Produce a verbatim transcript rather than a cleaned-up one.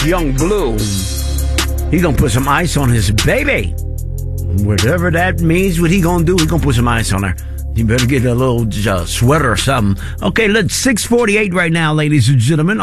Young Blue. He gonna put some ice on his baby. Whatever that means, what he gonna do, he gonna put some ice on her. You better get a little uh, sweater or something. Okay, let's six forty-eight right now, ladies and gentlemen.